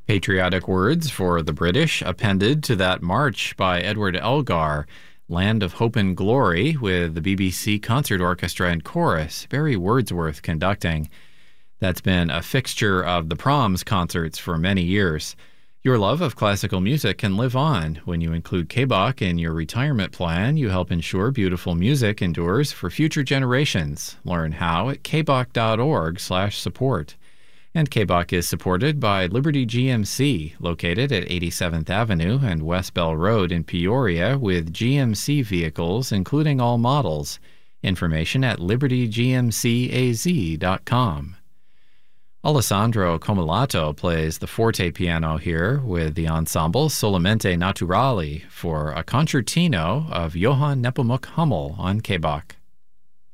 Patriotic words for the British appended to that march by Edward Elgar, Land of Hope and Glory, with the BBC Concert Orchestra and Chorus, Barry Wordsworth conducting. That's been a fixture of the Proms concerts for many years. Your love of classical music can live on. When you include KBOC in your retirement plan, you help ensure beautiful music endures for future generations. Learn how at kboc.org/support. And KBOC is supported by Liberty GMC, located at 87th Avenue and West Bell Road in Peoria, with GMC vehicles, including all models. Information at libertygmcaz.com. Alessandro Comolato plays the forte piano here with the ensemble Solamente Naturali for a concertino of Johann Nepomuk Hummel on KBOC.